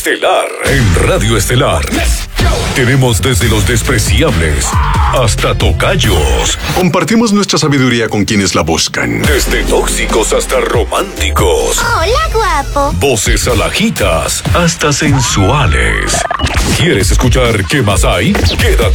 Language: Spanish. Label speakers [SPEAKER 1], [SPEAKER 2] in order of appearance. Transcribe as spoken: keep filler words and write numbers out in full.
[SPEAKER 1] Estelar. En Radio Estelar tenemos desde los despreciables hasta tocayos.
[SPEAKER 2] Compartimos nuestra sabiduría con quienes la buscan.
[SPEAKER 1] Desde tóxicos hasta románticos.
[SPEAKER 3] Hola, guapo.
[SPEAKER 1] Voces alajitas hasta sensuales. ¿Quieres escuchar qué más hay? Quédate